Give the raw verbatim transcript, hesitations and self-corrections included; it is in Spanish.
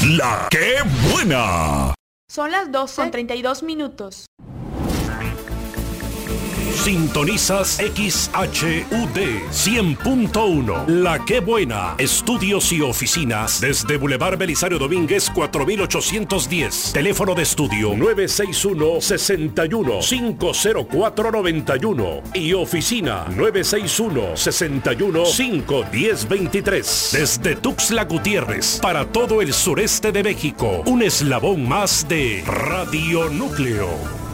La que buena. Son las doce con treinta y dos minutos. Sintonizas X H U D cien punto uno. La que buena. Estudios y oficinas desde Boulevard Belisario Domínguez cuatro mil ochocientos diez. Teléfono de estudio nueve seis uno, seis uno, cinco cero cuatro, nueve uno y oficina nueve seis uno, seis uno, cinco uno cero, dos tres. Desde Tuxtla Gutiérrez para todo el sureste de México. Un eslabón más de Radio Núcleo.